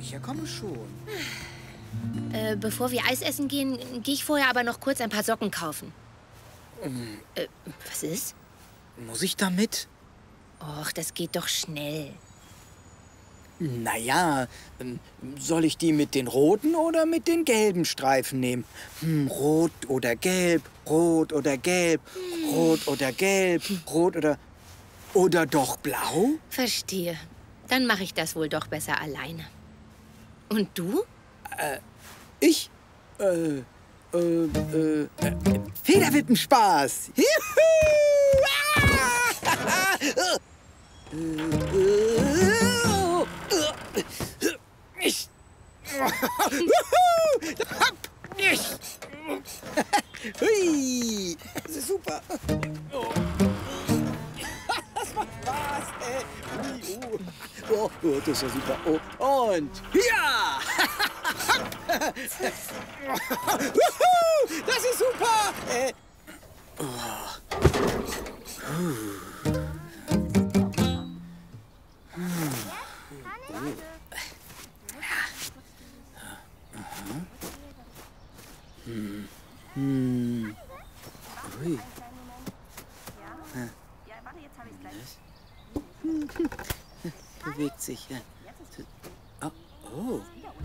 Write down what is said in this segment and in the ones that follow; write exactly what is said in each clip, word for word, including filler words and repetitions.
Ich komme schon. Äh, bevor wir Eis essen gehen, gehe ich vorher aber noch kurz ein paar Socken kaufen. Mm. Äh, was ist? Muss ich da mit? Och, das geht doch schnell. Naja, soll ich die mit den roten oder mit den gelben Streifen nehmen? Hm, rot oder gelb, rot oder gelb, rot oder gelb, rot oder... Oder doch blau? Verstehe. Dann mache ich das wohl doch besser alleine. Und du? Äh, ich? Äh, äh, äh, äh Federwippenspaß! Juhu! Ah! äh, äh, Ich. Hui! Das ist super. Das macht Spaß, ey. Oh, oh, das ist ja super. Oh, und ja! Das ist super. Äh. Oh. Hm. Hm. Ui. Ja, warte, jetzt habe ich es gleich. Bewegt sich, ja. Oh. Oh.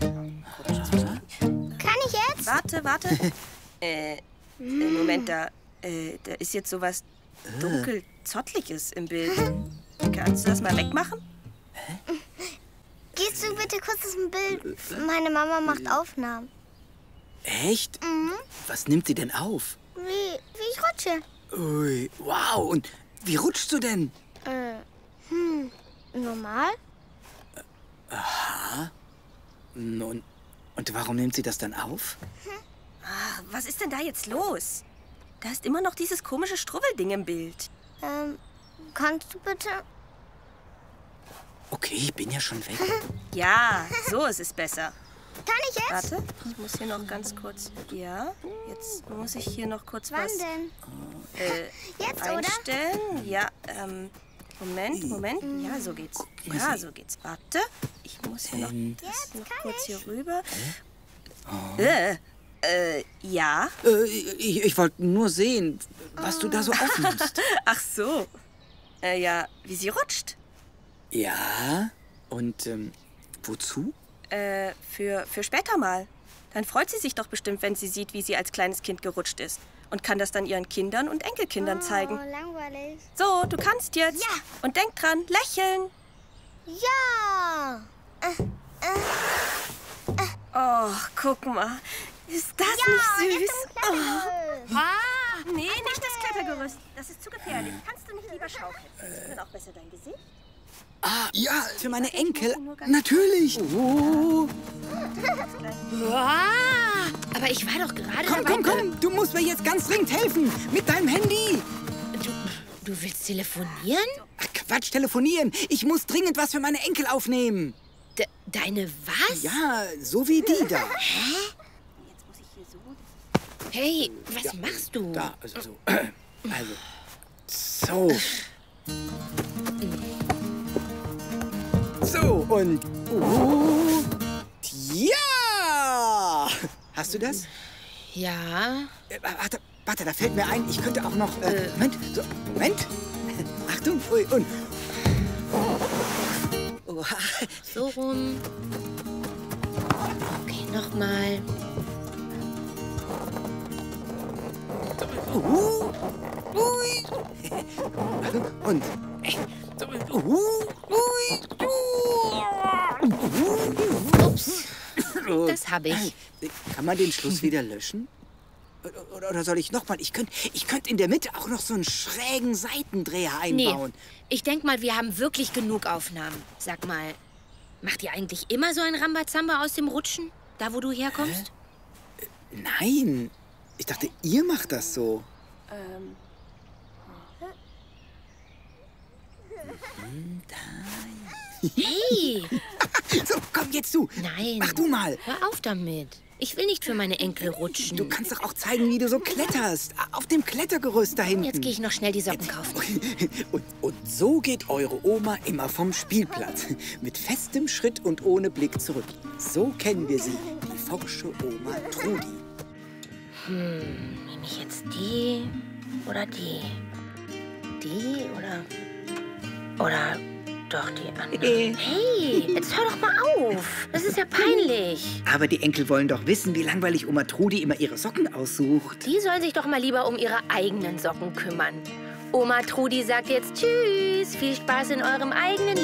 Kann ich jetzt? Warte, warte. äh, äh, Moment, da, äh, da ist jetzt sowas dunkel zottliges im Bild. Kannst du das mal wegmachen? Gehst du bitte kurz aus dem Bild? Meine Mama macht Aufnahmen. Echt? Mhm. Was nimmt sie denn auf? Wie, wie ich rutsche. Ui, wow. Und wie rutschst du denn? Äh, hm, normal? Aha. Und, und warum nimmt sie das dann auf? Ach, was ist denn da jetzt los? Da ist immer noch dieses komische Strubbelding im Bild. Ähm, kannst du bitte... Okay, ich bin ja schon weg. Ja, so ist es besser. Kann ich jetzt? Warte, ich muss hier noch ganz kurz... Ja, jetzt muss ich hier noch kurz Wann was denn? Äh, Jetzt, einstellen. Oder? Ja, ähm... Moment, Moment. Ja, so geht's. Ja, so geht's. Warte, ich muss hier noch, Ähm, das noch kann kurz ich. hier rüber. Äh, äh, ja? Äh, ich ich wollte nur sehen, was du da so aufnimmst. Ach so. Äh, ja, wie sie rutscht. Ja, und ähm, wozu? Äh, für, für später mal. Dann freut sie sich doch bestimmt, wenn sie sieht, wie sie als kleines Kind gerutscht ist. Und kann das dann ihren Kindern und Enkelkindern zeigen. Oh, langweilig. So, du kannst jetzt. Ja. Und denk dran, lächeln. Ja! Äh, äh, Oh, guck mal. Ist das nicht süß? Oh. Ah, Nee, nicht das Klettergerüst. Das ist zu gefährlich. Kannst du nicht lieber schaukeln? Sieht man auch besser dein Gesicht? Ah, ja, für meine Enkel. Natürlich. Oh. ah, aber ich war doch gerade Komm, dabei. komm, komm. Du musst mir jetzt ganz dringend helfen. Mit deinem Handy. Du, du willst telefonieren? Ach, Quatsch, telefonieren. Ich muss dringend was für meine Enkel aufnehmen. De, deine was? Ja, so wie die da. Jetzt muss ich hier so... Hey, was machst du? Da, also, so. Also, so. So, und... Uh, ja! Hast du das? Ja. Äh, warte, warte, da fällt mir ein, ich könnte auch noch... Äh, Moment, so, Moment. Achtung, ui, und... Oh, So rum. Okay, nochmal. uh, ui. Und... Uh, ui, Ups, das habe ich. Kann man den Schluss wieder löschen? Oder, oder soll ich noch mal? Ich könnte ich könnt in der Mitte auch noch so einen schrägen Seitendreher Nee, einbauen. ich denk mal, wir haben wirklich genug Aufnahmen. Sag mal, macht ihr eigentlich immer so ein Rambazamba aus dem Rutschen? Da, wo du herkommst? Nein, ich dachte, ihr macht das so. Ähm... Hey! So, komm jetzt du. Nein. Mach du mal. Hör auf damit. Ich will nicht für meine Enkel rutschen. Du kannst doch auch zeigen, wie du so kletterst. Auf dem Klettergerüst da hinten. Jetzt gehe ich noch schnell die Socken kaufen. Und, und so geht eure Oma immer vom Spielplatz. Mit festem Schritt und ohne Blick zurück. So kennen wir sie, die forsche Oma Trudi. Hm, nehme ich jetzt die oder die? Die oder... Oder doch die andere? Äh. Hey, jetzt hör doch mal auf. Das ist ja peinlich. Aber die Enkel wollen doch wissen, wie langweilig Oma Trudi immer ihre Socken aussucht. Die soll sich doch mal lieber um ihre eigenen Socken kümmern. Oma Trudi sagt jetzt Tschüss. Viel Spaß in eurem eigenen